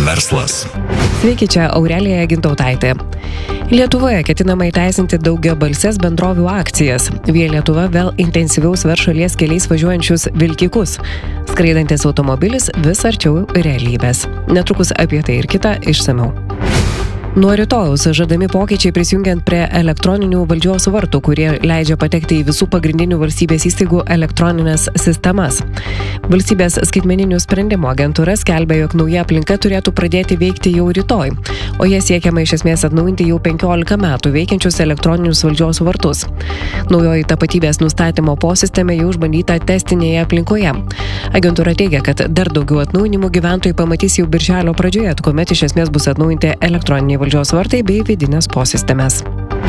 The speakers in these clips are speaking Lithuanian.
Verslas. Sveiki, čia Aurelija Gintautaitė. Lietuvoje ketinama įteisinti daugiabalses bendrovių akcijas. Via Lietuva vėl intensyviaus vers šalies keliais važiuojančius vilkikus. Skraidantis automobilis vis arčiau realybės. Netrukus apie tai ir kita išsamiau. Nuo rytojaus žadami pokyčiai prisijungiant prie elektroninių valdžios vartų, kurie leidžia patekti į visų pagrindinių valstybės įstaigų elektroninės sistemas. Valstybės skaitmeninių sprendimų agentūra skelbia, jog nauja aplinka turėtų pradėti veikti jau rytoj, o jie siekiama iš esmės atnaujinti jau 15 metų veikiančius elektroninius valdžios vartus. Naujoji tapatybės nustatymo posistemė jau išbandyta testinėje aplinkoje. Agentūra teigia, kad dar daugiau atnaujinimų gyventojai pamatys jau birželio pradžioje, kuomet iš esmės bus atnaujinti elektroniniai valdžios vartai bei vidinės posistemės.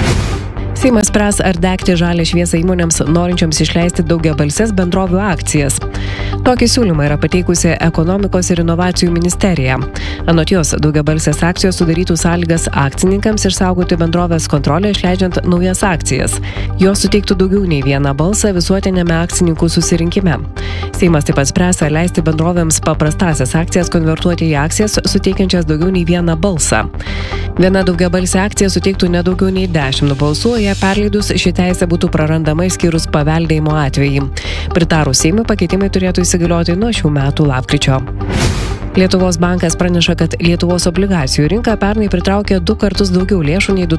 Seimas spręs, ar degti žalią šviesą įmonėms norinčiams išleisti daugiabalses bendrovių akcijas. Tokį siūlymą yra pateikusi Ekonomikos ir inovacijų ministerija. Anot jos, daugiabalsės akcijos sudarytų sąlygas akcininkams išsaugoti bendrovės kontrolę išleidžiant naujas akcijas. Jos suteiktų daugiau nei vieną balsą visuotinėme akcininkų susirinkime. Seimas taip pat spręs, ar leisti bendrovėms paprastasias akcijas konvertuoti į akcijas suteikiančias daugiau nei vieną balsą. Viena daugiabalsė akcija suteiktų nedaugiau nei 10 balsų, ją perleidus ši teisė būtų prarandama išskyrus paveldėjimo atvejį. Pritarus Seimui pakeitimai turėtų įsigalioti nuo šių metų lapkričio. Lietuvos bankas praneša, kad Lietuvos obligacijų rinka pernai pritraukė 2 kartus daugiau lėšų nei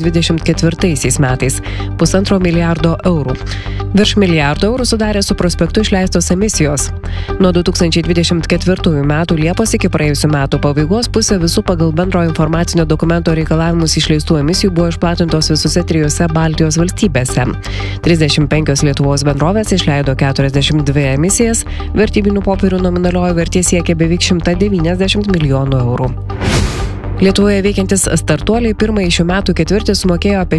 2024 metais – 1,5 milijardo eurų. Virš milijardo eurų sudarė su prospektu išleistos emisijos. Nuo 2024 metų Liepos iki praėjusių metų pabaigos pusė visų pagal bendro informacinio dokumento reikalavimus išleistų emisijų buvo išplatintos visose 3 Baltijos valstybėse. 35 Lietuvos bendrovės išleido 42 emisijas, vertybinių popierių nominalioji vertė siekia beveik 190 milijonų eurų. Lietuvoje veikiantis startuoliai pirmąjį šių metų ketvirtį sumokėjo apie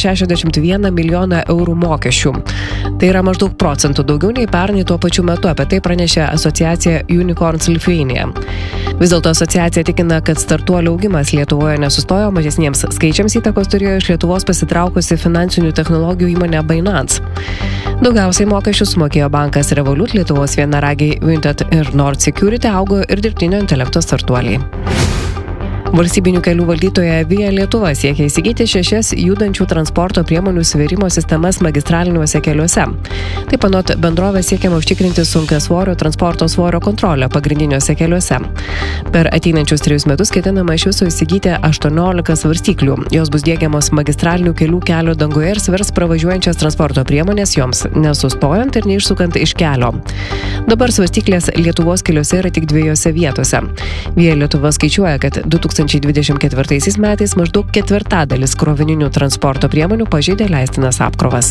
161 milijoną eurų mokesčių. Tai yra maždaug procentų daugiau nei pernai tuo pačiu metu, apie tai pranešė asociacija Unicorns Lithuania. Vis dėlto asociacija tikina, kad startuolių augimas Lietuvoje nesustojo, mažesniems skaičiams įtakos turėjo iš Lietuvos pasitraukusi finansinių technologijų įmonė Binance. Daugiausiai mokesčių sumokėjo bankas Revolut, Lietuvos vienaragiai Vinted ir Nord Security, augo ir dirbtinio intelekto startuoliai. Valstybinių kelių valdytoja Via Lietuva siekia įsigyti 6 judančių transporto priemonių svėrimo sistemas magistraliniuose keliuose. Taip anot bendrovės siekiama užtikrinti sunkiasvorio transporto svorio kontrolę pagrindiniuose keliuose. Per ateinančius 3 metus ketinama iš viso įsigyti 18 svarstyklių. Jos bus diegiamos magistralinių kelių kelio dangoje ir svers pravažiuojančias transporto priemonės joms, nesustojant ir neišsukant iš kelio. Dabar svarstyklės Lietuvos keliuose yra tik 2 vietose. Via Lietuva skaičiuoja, kad 2024 metais maždaug 1/4 krovininių transporto priemonių pažeidė leistinas apkrovas.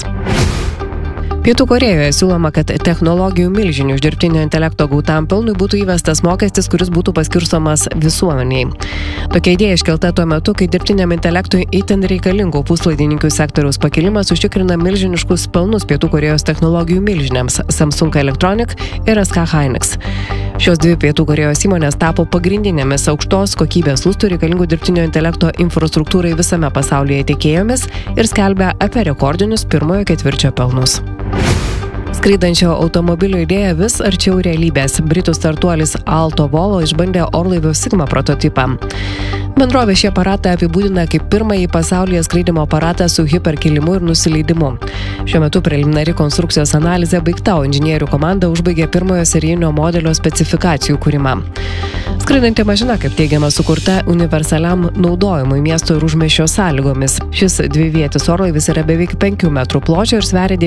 Pietų Korėjoje siūloma, kad technologijų milžinių iš dirbtinio intelekto gautam pelnui būtų įvestas mokestis, kuris būtų paskirstomas visuomeniai. Tokia idėja iškelta tuo metu, kai dirbtiniam intelektui itin reikalingų puslaidininkių sektoriaus pakilimas užtikrina milžiniškus pelnus Pietų Korėjos technologijų milžinėms Samsung Electronic ir SK Hynix. Šios 2 Pietų Korėjos įmonės tapo pagrindinėmis aukštos kokybės lustų reikalingų dirbtinio intelekto infrastruktūrai visame pasaulyje tiekėjomis ir skelbia apie rekordinius pirmojo ketvirčio pelnus. Skraidančio automobilio idėja vis arčiau realybės. Britų startuolis Alto Volo išbandė orlaivio Sigma prototipą. Bendrovė šį aparatą apibūdina kaip pirmąjį pasaulyje skraidymo aparatą su hiperkilimu ir nusileidimu. Šiuo metu preliminari konstrukcijos analizė baigta, o inžinierių komanda užbaigė pirmojo serijinio modelio specifikacijų kūrimą. Skraidanti mašina, kaip teigiama, sukurta universaliam naudojimui miesto ir užmiesčio sąlygomis. Šis 2-vietis orlaivis yra beveik 5 metrų pločio ir sveria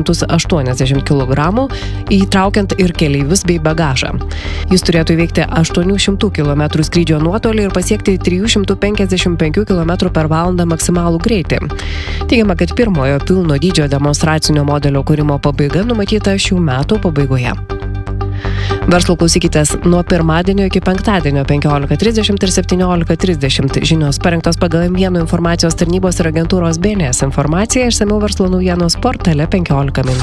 980 kg, įtraukiant ir keleivius bei bagažą. Jis turėtų įveikti 800 km skrydžio nuotolį ir pasiekti 355 km per valandą maksimalų greitį. Teigiama, kad pirmojo pilno dydžio demonstracinio modelio kūrimo pabaiga numatyta šių metų pabaigoje. Verslo klausykitės nuo pirmadienio iki penktadienio 15:30 ir 17:30. Žinios parengtos pagal M1 informacijos tarnybos ir agentūros BNS informaciją, išsamiau verslo naujienos portale 15 min.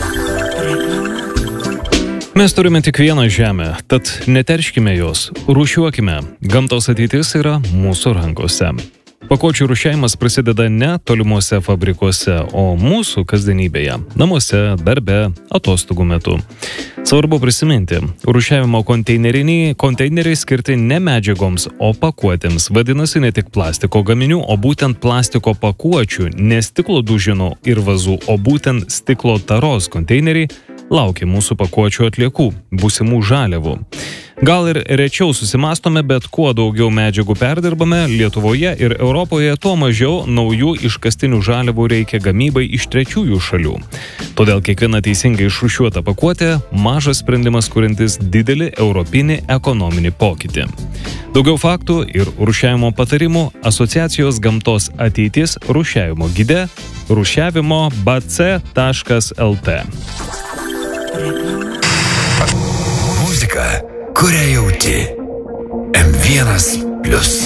Mes turime tik vieną žemę, tad neterškime jos, rūšiuokime. Gamtos ateitis yra mūsų rankose. Pakuočių rūšiavimas prasideda ne tolimuose fabrikuose, o mūsų kasdienybėje, namuose, darbe, atostogų metu. Svarbu prisiminti, rūšiavimo konteineriai skirti ne medžiagoms, o pakuotėms. Vadinasi ne tik plastiko gaminių, o būtent plastiko pakuočių, ne stiklo duženų ir vazų, o būtent stiklo taros konteineriai laukia mūsų pakuočių atliekų, būsimų žaliavų. Gal ir rečiau susimastome, bet kuo daugiau medžiagų perdirbame Lietuvoje ir Europoje, tuo mažiau naujų iškastinių žaliavų reikia gamybai iš trečiųjų šalių. Todėl kiekviena teisingai išrūšiuota pakuotė – mažas sprendimas, kuriantis didelį europinį ekonominį pokytį. Daugiau faktų ir rūšiavimo patarimų asociacijos Gamtos ateitis rūšiavimo gide rushiavimo.bc.lt. Muzika, kurią jauti. M1+.